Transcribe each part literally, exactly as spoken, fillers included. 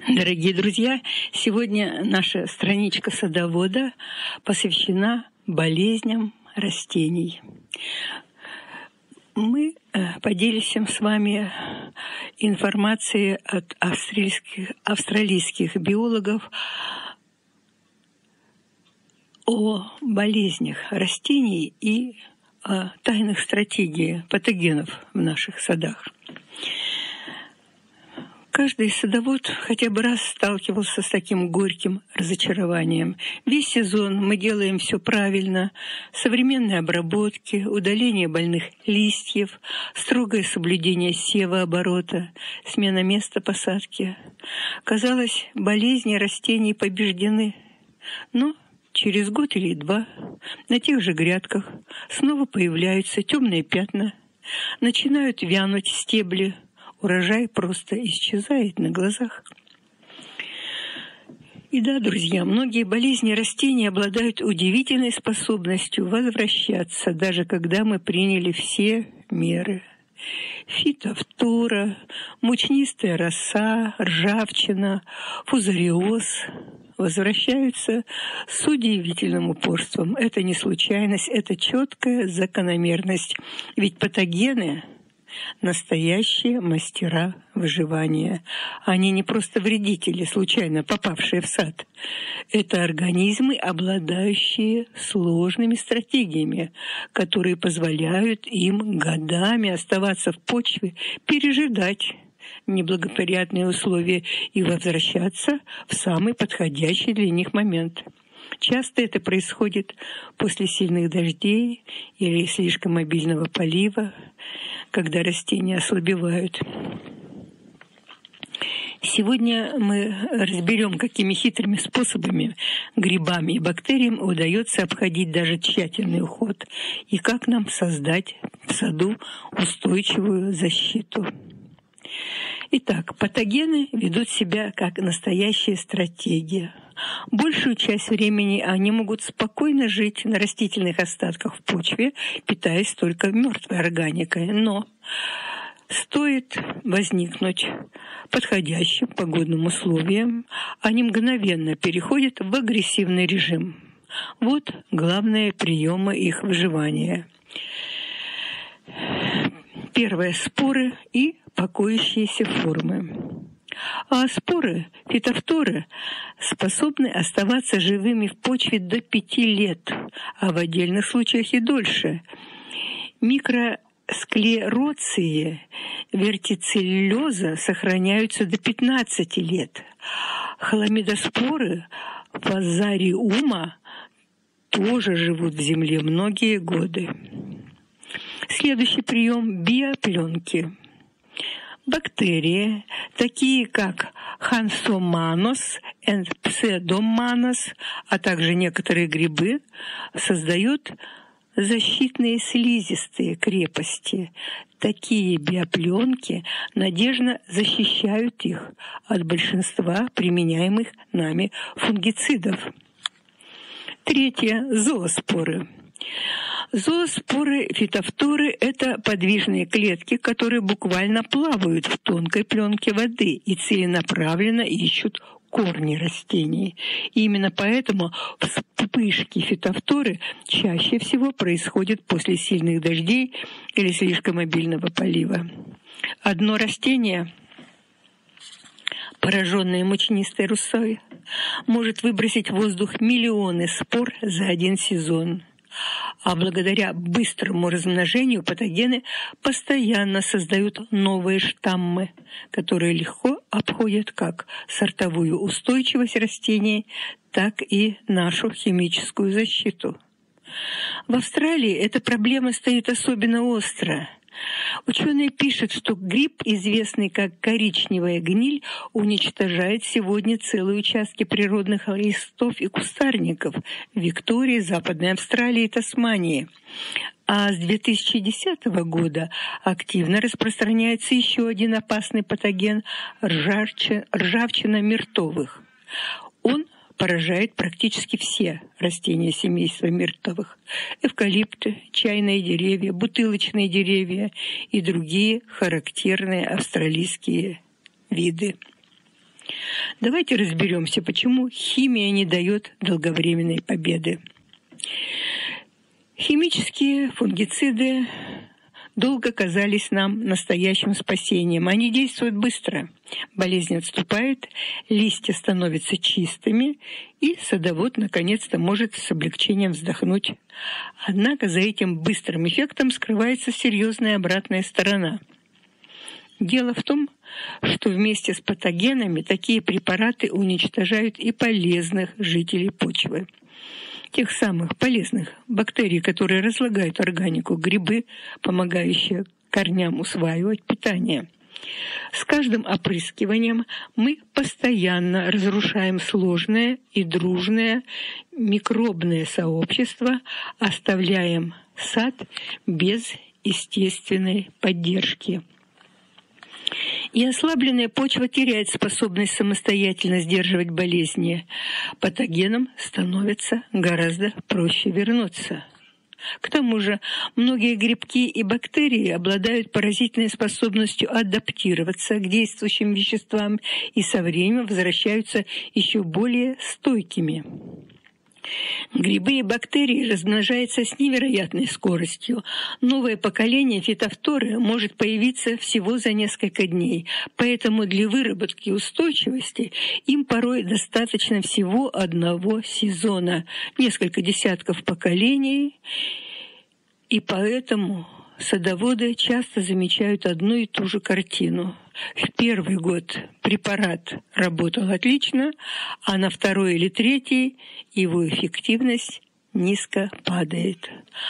Дорогие друзья, сегодня наша страничка садовода посвящена болезням растений. Мы поделимся с вами информацией от австралийских, австралийских биологов о болезнях растений и о тайных стратегиях патогенов в наших садах. Каждый садовод хотя бы раз сталкивался с таким горьким разочарованием. Весь сезон мы делаем все правильно. Современные обработки, удаление больных листьев, строгое соблюдение севооборота, смена места посадки. Казалось, болезни растений побеждены. Но через год или два на тех же грядках снова появляются темные пятна, начинают вянуть стебли, урожай просто исчезает на глазах. И да, друзья, многие болезни растений обладают удивительной способностью возвращаться, даже когда мы приняли все меры. Фитофтора, мучнистая роса, ржавчина, фузариоз возвращаются с удивительным упорством. Это не случайность, это четкая закономерность. Ведь патогены — настоящие мастера выживания. Они не просто вредители, случайно попавшие в сад. Это организмы, обладающие сложными стратегиями, которые позволяют им годами оставаться в почве, пережидать неблагоприятные условия и возвращаться в самый подходящий для них момент. Часто это происходит после сильных дождей или слишком обильного полива, когда растения ослабевают. Сегодня мы разберем, какими хитрыми способами грибам и бактериям удается обходить даже тщательный уход, и как нам создать в саду устойчивую защиту. Итак, патогены ведут себя как настоящая стратегия. Большую часть времени они могут спокойно жить на растительных остатках в почве, питаясь только мертвой органикой. Но стоит возникнуть подходящим погодным условиям, они мгновенно переходят в агрессивный режим. Вот главные приемы их выживания. Первое — споры и покоящиеся формы. А споры, фитофторы, способны оставаться живыми в почве до пяти лет, а в отдельных случаях и дольше. Микросклероции, вертицеллеза сохраняются до пятнадцати лет. Хламидоспоры фазариума тоже живут в земле многие годы. Следующий прием — биопленки. Бактерии, такие как Хансоманос и Псевдоманос, а также некоторые грибы, создают защитные слизистые крепости. Такие биопленки надежно защищают их от большинства применяемых нами фунгицидов. Третье — зооспоры. Зооспоры, фитофторы — это подвижные клетки, которые буквально плавают в тонкой пленке воды и целенаправленно ищут корни растений. И именно поэтому вспышки фитофторы чаще всего происходят после сильных дождей или слишком обильного полива. Одно растение, пораженное мучнистой росой, может выбросить в воздух миллионы спор за один сезон. А благодаря быстрому размножению патогены постоянно создают новые штаммы, которые легко обходят как сортовую устойчивость растений, так и нашу химическую защиту. В Австралии эта проблема стоит особенно остро. Ученые пишут, что гриб, известный как коричневая гниль, уничтожает сегодня целые участки природных лесов и кустарников в Виктории, Западной Австралии и Тасмании. А с две тысячи десятого года активно распространяется еще один опасный патоген – ржавчина миртовых. Он поражает практически все растения семейства миртовых: эвкалипты, чайные деревья, бутылочные деревья и другие характерные австралийские виды. Давайте разберемся, почему химия не дает долговременной победы. Химические фунгициды долго казались нам настоящим спасением. Они действуют быстро. Болезнь отступает, листья становятся чистыми, и садовод наконец-то может с облегчением вздохнуть. Однако за этим быстрым эффектом скрывается серьезная обратная сторона. Дело в том, что вместе с патогенами такие препараты уничтожают и полезных жителей почвы. Тех самых полезных бактерий, которые разлагают органику, грибы, помогающие корням усваивать питание. С каждым опрыскиванием мы постоянно разрушаем сложное и дружное микробное сообщество, оставляем сад без естественной поддержки. И ослабленная почва теряет способность самостоятельно сдерживать болезни. Патогенам становится гораздо проще вернуться. К тому же многие грибки и бактерии обладают поразительной способностью адаптироваться к действующим веществам и со временем возвращаются еще более стойкими. Грибы и бактерии размножаются с невероятной скоростью. Новое поколение фитофторы может появиться всего за несколько дней, поэтому для выработки устойчивости им порой достаточно всего одного сезона, несколько десятков поколений, и поэтому садоводы часто замечают одну и ту же картину. В первый год препарат работал отлично, а на второй или третий его эффективность низко падает.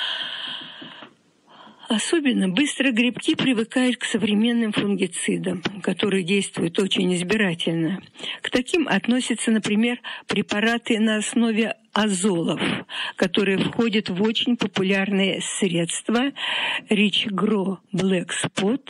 Особенно быстро грибки привыкают к современным фунгицидам, которые действуют очень избирательно. К таким относятся, например, препараты на основе азолов, которые входят в очень популярные средства Rich Grow Black Spot,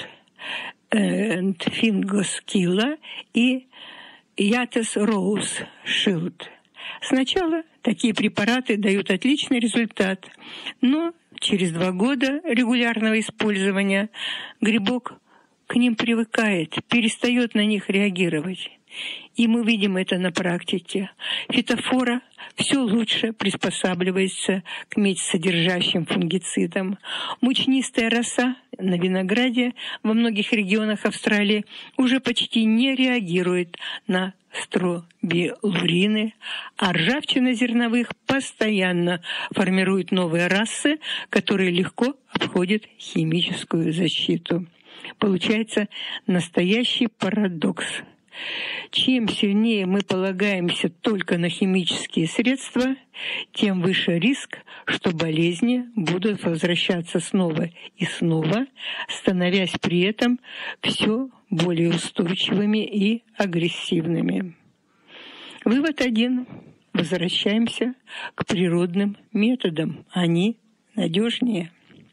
Fingos Killa и Yates Rose Shield. Сначала такие препараты дают отличный результат, но через два года регулярного использования грибок к ним привыкает, перестает на них реагировать. И мы видим это на практике. Фитофора все лучше приспосабливается к медь-содержащим фунгицидам. Мучнистая роса на винограде во многих регионах Австралии уже почти не реагирует на стробилурины, а ржавчина зерновых постоянно формирует новые расы, которые легко обходят химическую защиту. Получается настоящий парадокс. Чем сильнее мы полагаемся только на химические средства, тем выше риск, что болезни будут возвращаться снова и снова, становясь при этом все более устойчивыми и агрессивными. Вывод один. Возвращаемся к природным методам. Они надежнее.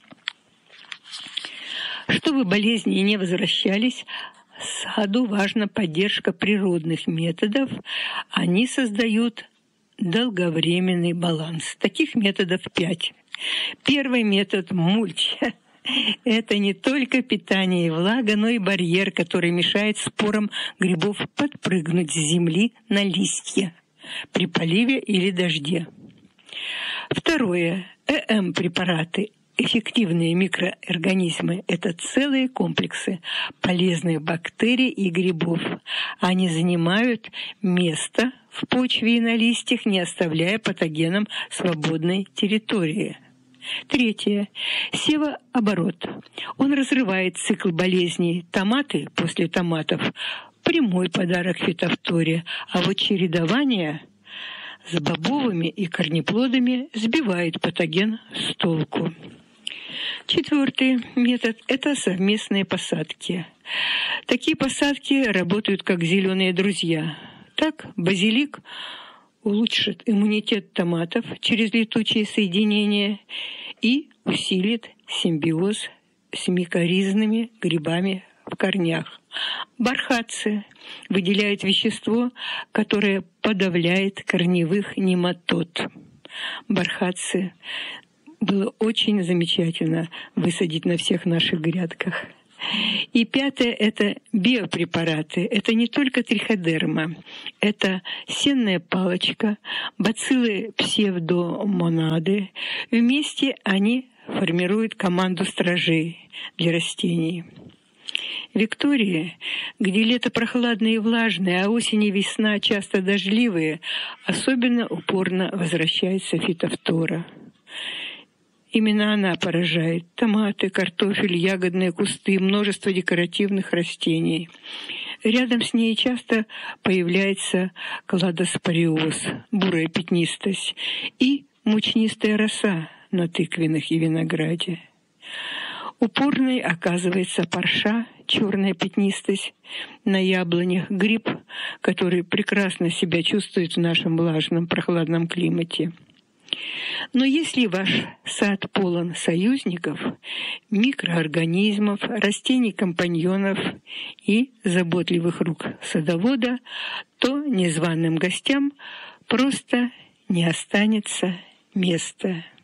Чтобы болезни не возвращались, саду важна поддержка природных методов. Они создают долговременный баланс. Таких методов пять. Первый метод – мульч. Это не только питание и влага, но и барьер, который мешает спорам грибов подпрыгнуть с земли на листья при поливе или дожде. Второе. ЭМ-препараты. Эффективные микроорганизмы – это целые комплексы полезных бактерий и грибов. Они занимают место в почве и на листьях, не оставляя патогенам свободной территории. Третье. Севооборот. Он разрывает цикл болезней. Томаты после томатов – прямой подарок фитофторе, а вот чередование с бобовыми и корнеплодами сбивает патоген с толку. Четвертый метод – это совместные посадки. Такие посадки работают как зеленые друзья. Так, базилик улучшит иммунитет томатов через летучие соединения и усилит симбиоз с микоризными грибами в корнях. Бархатцы выделяют вещество, которое подавляет корневых нематод. Бархатцы было очень замечательно высадить на всех наших грядках. И пятое – это биопрепараты. Это не только триходерма, это сенная палочка, бациллы псевдомонады. Вместе они формируют команду стражей для растений. В Виктории, где лето прохладное и влажное, а осень и весна часто дождливые, особенно упорно возвращается фитофтора. Именно она поражает томаты, картофель, ягодные кусты, множество декоративных растений. Рядом с ней часто появляется кладоспориоз, бурая пятнистость, и мучнистая роса на тыквенных и винограде. Упорной оказывается парша, черная пятнистость на яблонях, гриб, который прекрасно себя чувствует в нашем влажном, прохладном климате. Но если ваш сад полон союзников, микроорганизмов, растений-компаньонов и заботливых рук садовода, то незваным гостям просто не останется места.